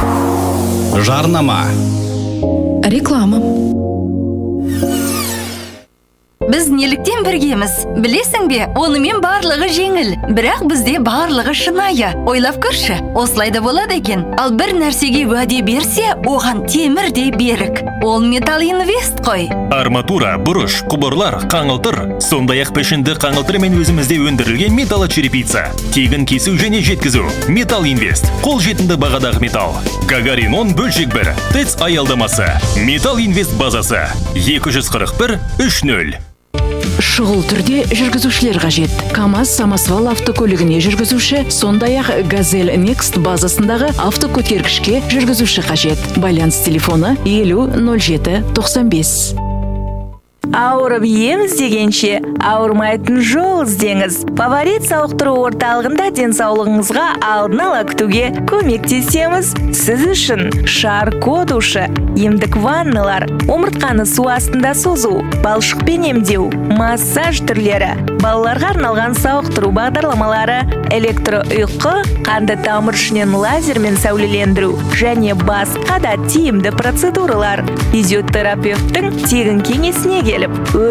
Жарнама. Реклама. Біз неліктен біргеміз? Білесің бе, онымен барлығы жеңіл. Бірақ бізде барлығы шынайы. Ойлап көрші, осылайда болады екен. Ал бір нәрсеге уәде берсе, оған темірдей берік. Ол Металл Инвест қой. Арматура, бұрыш, құбырлар, қаңылтыр, сондай-ақ пішінді қаңылтырмен өзімізде өндірілген металлочерепица. Тегін кесу және жеткізу. Металл Инвест. Қолжетімді бағадағы металл. Гагарин 10 бөлшек 1. ТЭЦ аялдамасы. Металл Инвест базасы. 240-30. Шұғыл түрде жүргізушілер қажет. КамАЗ Самосвал автокөлігіне жүргізуші, сондай-ақ Газель Next базасындағы автокөтергішке жүргізуші қажет. Байланыс телефоны 50 07 95. Ауырып ем іздегенше, ауырмайтын жол іздеңіз. Фаворит сауықтыру орталығында денсаулығыңызға алдын ала күтуге көмектесеміз. Сіз үшін Шарко душы, емдік ванналар, омыртқаны су астында созу, балшықпен емдеу, массаж түрлері, балаларға арналған сауықтыру бағдарламалары, электроұйқы, қанды тамыр ішінен лазермен сәулелендіру және басқа да тиімді процедуралар. Физиотерапевттің тегін кеңесіне келіп,